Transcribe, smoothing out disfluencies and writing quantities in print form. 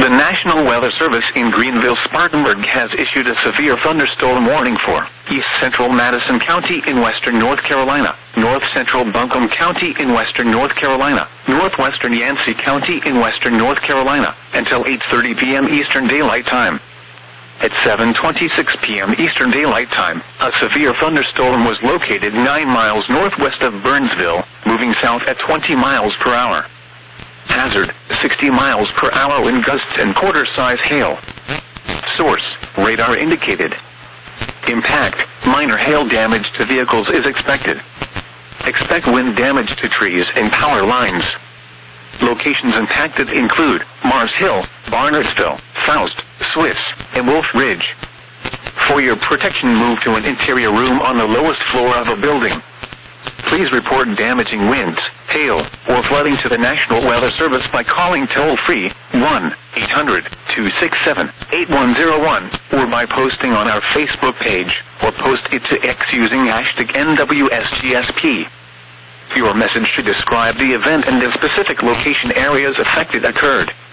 The National Weather Service in Greenville-Spartanburg has issued a severe thunderstorm warning for East Central Madison County in western North Carolina, North Central Buncombe County in western North Carolina, Northwestern Yancey County in western North Carolina, until 8:30 p.m. Eastern Daylight Time. At 7:26 p.m. Eastern Daylight Time, a severe thunderstorm was located 9 miles northwest of Burnsville, moving south at 20 miles per hour. Hazard, 60 miles per hour wind gusts and quarter-size hail. Source, radar indicated. Impact, minor hail damage to vehicles is expected. Expect wind damage to trees and power lines. Locations impacted include Mars Hill, Barnardsville, Faust, Swiss, and Wolf Ridge. For your protection, move to an interior room on the lowest floor of a building. Please report damaging winds, hail, or flooding to the National Weather Service by calling toll-free 1-800-267-8101 or by posting on our Facebook page, or post it to X using hashtag NWSGSP. Your message should describe the event and the specific location areas affected occurred.